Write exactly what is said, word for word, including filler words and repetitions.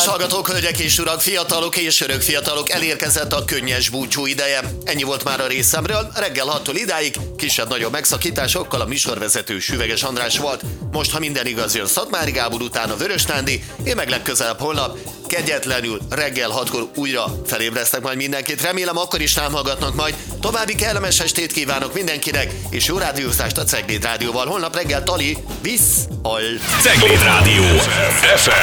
hallgatók, hölgyek és urak, fiatalok és örök fiatalok, elérkezett a könnyes búcsú ideje. Ennyi volt már a részemről, reggel hattól idáig, kisebb-nagyobb megszakításokkal a műsorvezető Süveges András volt. Most, ha minden igaz, jön Szatmári Gábor, utána Vörös Nándi, én meg legközelebb holnap, kegyetlenül reggel hatkor újra felébresztek majd mindenkit. Remélem, akkor is rám hallgatnak majd. További kellemes estét kívánok mindenkinek, és jó rádiózást a Cegléd Rádióval. Holnap reggel Tali, visz, hall. Cegléd Rádió ef em.